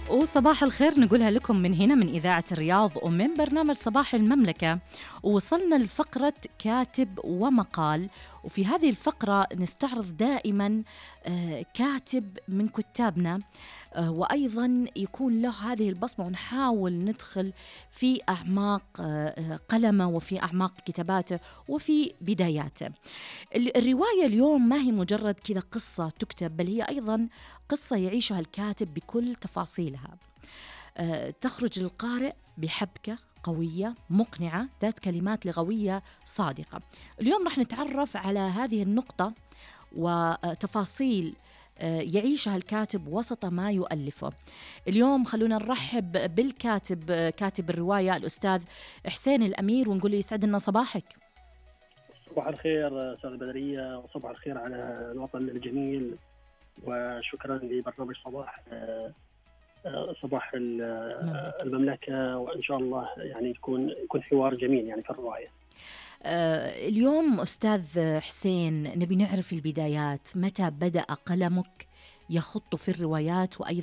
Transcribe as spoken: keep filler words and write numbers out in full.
وصباح الخير نقولها لكم من هنا من إذاعة الرياض ومن برنامج صباح المملكة. ووصلنا لفقرة كاتب ومقال، وفي هذه الفقرة نستعرض دائما كاتب من كتابنا، وأيضا يكون له هذه البصمة، ونحاول ندخل في أعماق قلمه وفي أعماق كتاباته وفي بداياته. الرواية اليوم ما هي مجرد كذا قصة تكتب، بل هي أيضا قصة يعيشها الكاتب بكل تفاصيلها. تخرج للقارئ بحبكة قوية مقنعة ذات كلمات لغوية صادقة. اليوم رح نتعرف على هذه النقطة وتفاصيل يعيشها الكاتب وسط ما يؤلفه. اليوم خلونا نرحب بالكاتب، كاتب الرواية الأستاذ حسين الأمير، ونقول له يسعد لنا صباحك. صباح الخير أستاذ بدرية، وصباح الخير على الوطن الجميل، وشكرا لبرنامج صباح صباح المملكة، وإن شاء الله يعني يكون يكون حوار جميل يعني في الرواية. اليوم أستاذ حسين نبي نعرف البدايات، متى بدأ قلمك يخط في الروايات وأيضا